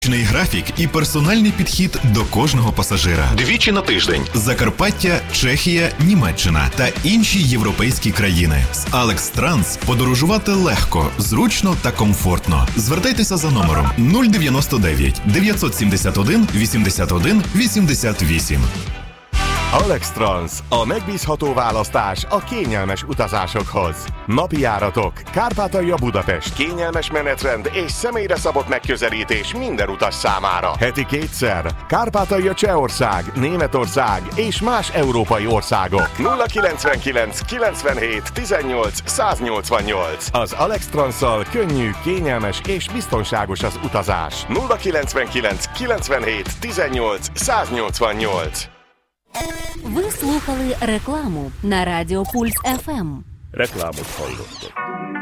Графік і персональний підхід до кожного пасажира. Двічі на тиждень. Закарпаття, Чехія, Німеччина та інші європейські країни. З Alex Trans подорожувати легко, зручно та комфортно. Звертайтеся за номером 099 971 81 88. Alex Trans, a megbízható választás a kényelmes utazásokhoz. Napi járatok, Kárpátalja-Budapest, kényelmes menetrend és személyre szabott megközelítés minden utas számára. Heti kétszer, Kárpátalja-Csehország, Németország és más európai országok. 099 97 18 188. Az Alex Transszal könnyű, kényelmes és biztonságos az utazás. 099 97 18 188. Ви слухали рекламу на Радіо Пульс ФМ. Reklámot hallottok.